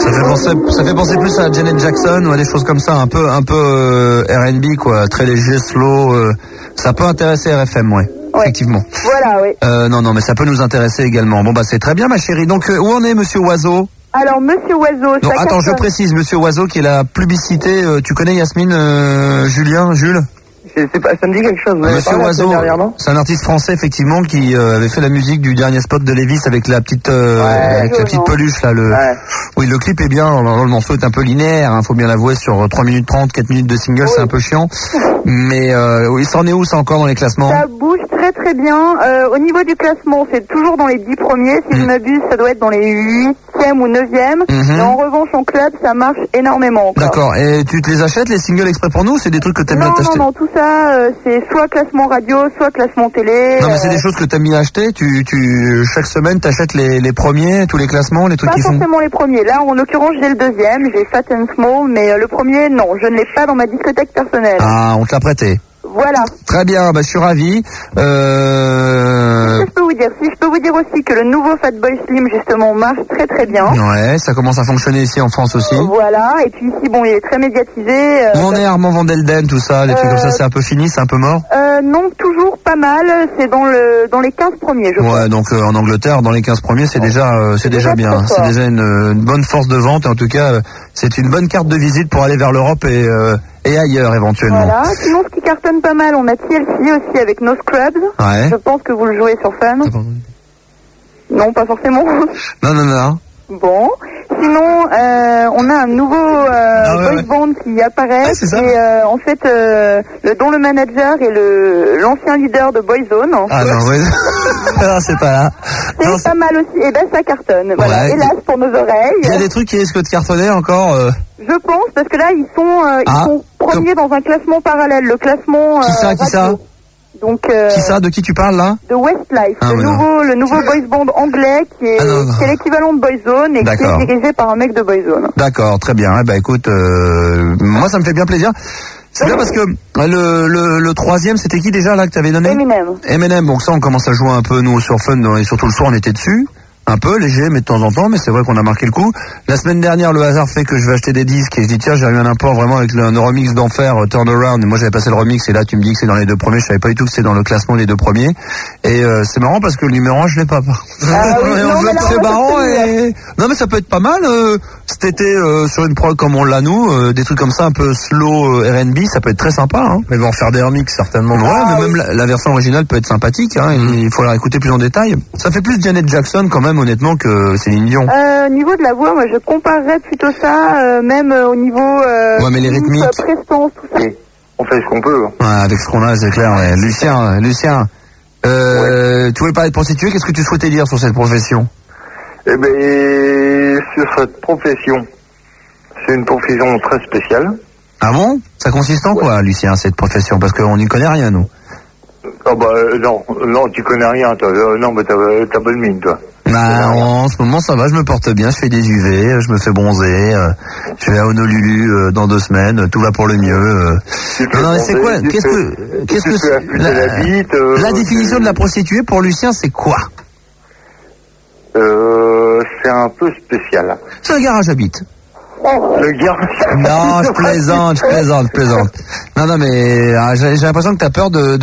Ça fait penser plus à Janet Jackson ou à des choses comme ça, un peu R&B quoi, très léger, slow. Ça peut intéresser RFM, ouais. Effectivement. Voilà, oui. Non, mais ça peut nous intéresser également. Bon, bah, c'est très bien, ma chérie. Donc, où en est Monsieur Oiseau? Alors, Monsieur Oiseau... Non, attends, je précise, Monsieur Oiseau, qui est la publicité... tu connais Yasmine, Jules? Je sais pas, ça me dit quelque chose. Monsieur Oiseau, c'est un artiste français, effectivement, qui avait fait la musique du dernier spot de Lévis avec la petite peluche, là. Oui, le clip est bien. Le morceau est un peu linéaire, hein, faut bien l'avouer, sur 3 minutes 30, 4 minutes de single, c'est un peu chiant. Mais, oui, ça en est où, ça, encore dans les classements? Ça bouge très très bien. Au niveau du classement, c'est toujours dans les 10 premiers. Si je m'abuse, ça doit être dans les 8e ou 9e. Mais en revanche, en club, ça marche énormément. D'accord. Et tu te les achètes, les singles exprès pour nous? C'est des trucs que t'aimes bien t'acheter? Non, tout ça, c'est soit classement radio, soit classement télé. Non, mais c'est des choses que t'aimes bien acheter. Chaque semaine, t'achètes les premiers, tous les classements, les trucs qui font? Pas forcément les premiers. Là, en l'occurrence, j'ai le deuxième. J'ai Fat and Small, mais le premier, non. Je ne l'ai pas dans ma discothèque personnelle. Ah, on te l'a prêté. Voilà. Très bien, bah, je suis ravi. Si je peux vous dire aussi que le nouveau Fatboy Slim, justement, marche très très bien. Ouais, ça commence à fonctionner ici en France aussi. Voilà, et puis ici, bon, il est très médiatisé. Où en est Armand Van Delden, tout ça, les trucs comme ça, c'est un peu fini, c'est un peu mort? Non, toujours pas mal, c'est dans les 15 premiers, je crois. Ouais, donc en Angleterre, dans les 15 premiers, c'est déjà bien. C'est déjà une bonne force de vente, et en tout cas, c'est une bonne carte de visite pour aller vers l'Europe et ailleurs éventuellement. Voilà, sinon ce qui cartonne pas mal, on a TLC aussi avec No Scrubs. Ouais. Je pense que vous le jouez sur Fun. Non, pas forcément. Non. Bon, sinon on a un nouveau boys band qui apparaît et en fait dont le manager est l'ancien leader de Boyzone. Ah non, ouais. Non, c'est pas là. C'est pas mal aussi, et ben ça cartonne. Voilà, Ouais. hélas pour nos oreilles. Il y a des trucs qui risquent de cartonner encore. Je pense, parce que là ils sont premiers dans un classement parallèle, le classement Qui ça Donc, Qui ça? De qui tu parles là? De Westlife, Ah, le nouveau boys band anglais qui est l'équivalent de Boyzone et qui est dirigé par un mec de Boyzone. D'accord, très bien. Bah écoute, moi ça me fait bien plaisir. C'est bien parce que le troisième, c'était qui déjà là que t'avais donné? Eminem. Donc ça, on commence à jouer un peu nous sur Fun et surtout le soir on était dessus. Un peu léger, mais de temps en temps, mais c'est vrai qu'on a marqué le coup. La semaine dernière, le hasard fait que je vais acheter des disques et je dis tiens, j'ai eu un import vraiment avec un remix d'enfer, Turnaround. Et moi j'avais passé le remix et là tu me dis que c'est dans les 2 premiers. Je savais pas du tout que c'est dans le classement des 2 premiers. Et c'est marrant parce que le numéro 1 je l'ai pas. C'est marrant et non mais ça peut être pas mal. Cet été sur une prod comme on l'a nous, des trucs comme ça un peu slow R&B, ça peut être très sympa. Hein. Mais ils vont en faire des remix certainement. Ouais, mais même la version originale peut être sympathique. Hein. Il faut la écouter plus en détail. Ça fait plus Janet Jackson quand même. Honnêtement que Céline Dion. Au niveau de la voix, moi je comparerais plutôt ça, même au niveau ouais, mais les rythmiques, prestance, tout ça. On fait ce qu'on peut. Ouais, avec ce qu'on a, c'est clair. Ouais. Lucien, tu voulais parler de prostituée, qu'est-ce que tu souhaitais dire sur cette profession? Eh ben, sur cette profession, c'est une profession très spéciale. Ah bon? Ça consiste en quoi, Lucien, cette profession? Parce qu'on n'y connaît rien, nous. Ah bah non, tu connais rien, toi. Non, mais t'as bonne mine, toi. Bah, en ce moment, ça va, je me porte bien, je fais des UV, je me fais bronzer, je vais à Honolulu dans 2 semaines, tout va pour le mieux. Non, mais c'est quoi? La définition de la prostituée pour Lucien, c'est quoi? C'est un peu spécial. C'est un garage à bite. Le gars. Non, je plaisante. Non, mais j'ai l'impression que t'as peur de